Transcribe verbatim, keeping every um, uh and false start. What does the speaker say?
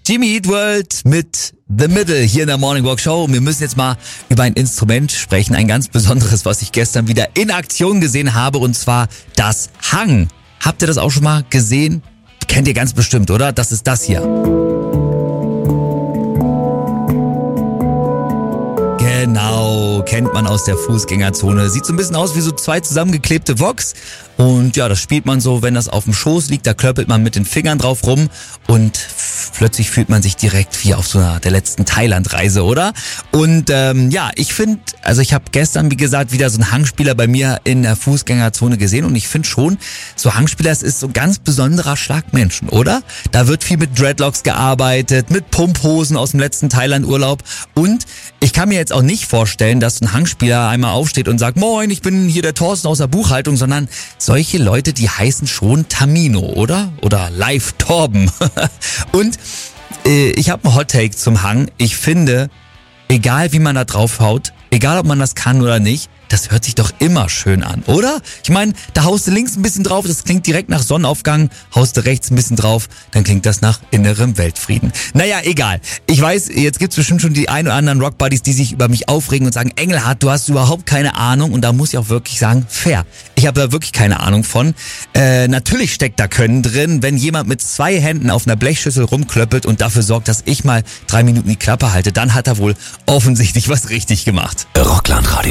Jimmy Eat World mit The Middle hier in der Morning Walk Show. Und wir müssen jetzt mal über ein Instrument sprechen, ein ganz besonderes, was ich gestern wieder in Aktion gesehen habe, und zwar das Hang. Habt ihr das auch schon mal gesehen? Kennt ihr ganz bestimmt, oder? Das ist das hier. Genau, kennt man aus der Fußgängerzone. Sieht so ein bisschen aus wie so zwei zusammengeklebte Woks. Und ja, das spielt man so, wenn das auf dem Schoß liegt, da klöppelt man mit den Fingern drauf rum und f- plötzlich fühlt man sich direkt wie auf so einer der letzten Thailand-Reise, oder? Und ähm, ja, ich finde, also ich habe gestern, wie gesagt, wieder so einen Hangspieler bei mir in der Fußgängerzone gesehen, und ich finde schon, so Hangspieler, es ist so ein ganz besonderer Schlag Menschen, oder? Da wird viel mit Dreadlocks gearbeitet, mit Pumphosen aus dem letzten Thailand-Urlaub, und ich kann mir jetzt auch nicht vorstellen, dass ein Hangspieler einmal aufsteht und sagt, moin, ich bin hier der Thorsten aus der Buchhaltung, sondern solche Leute, die heißen schon Tamino, oder? Oder Live Torben. Und äh, ich habe einen Hot-Take zum Hang. Ich finde, egal wie man da drauf haut, egal ob man das kann oder nicht, das hört sich doch immer schön an, oder? Ich meine, da haust du links ein bisschen drauf, das klingt direkt nach Sonnenaufgang, haust du rechts ein bisschen drauf, dann klingt das nach innerem Weltfrieden. Naja, egal. Ich weiß, jetzt gibt's bestimmt schon die ein oder anderen Rockbuddies, die sich über mich aufregen und sagen, Engelhardt, du hast überhaupt keine Ahnung, und da muss ich auch wirklich sagen, fair. Ich habe da wirklich keine Ahnung von. Äh, natürlich steckt da Können drin, wenn jemand mit zwei Händen auf einer Blechschüssel rumklöppelt und dafür sorgt, dass ich mal drei Minuten die Klappe halte, dann hat er wohl offensichtlich was richtig gemacht. Rockland Radio.